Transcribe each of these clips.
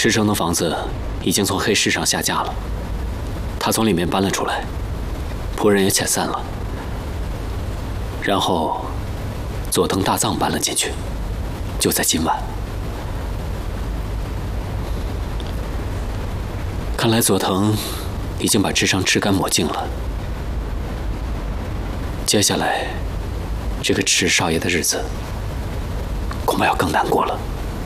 池城的房子已经从黑市上下架了，他从里面搬了出来，仆人也遣散了，然后佐藤大藏搬了进去，就在今晚。看来佐藤已经把池城吃干抹净了。接下来，这个池少爷的日子恐怕要更难过了。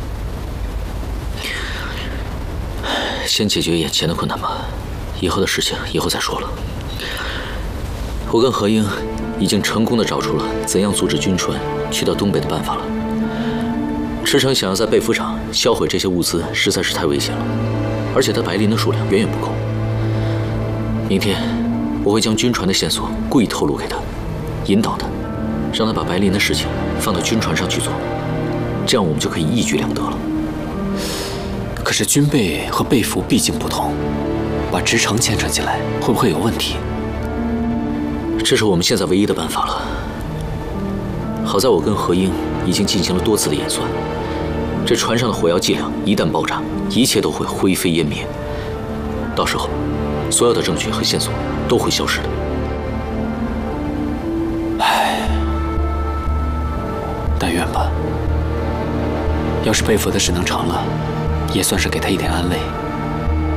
先解决眼前的困难吧，以后的事情以后再说了。我跟何英已经成功的找出了怎样阻止军船去到东北的办法了。池城想要在被服场销毁这些物资，实在是太危险了，而且他白磷的数量远远不够。明天我会将军船的线索故意透露给他，引导他，让他把白磷的事情放到军船上去做，这样我们就可以一举两得了。 可是军备和被服毕竟不同，把直城牵扯进来会不会有问题？ 这是我们现在唯一的办法了。好在我跟何英已经进行了多次的演算，这船上的火药剂量一旦爆炸，一切都会灰飞烟灭，到时候所有的证据和线索都会消失的。 唉，但愿吧。要是被俘的事能成了，也算是给他一点安慰。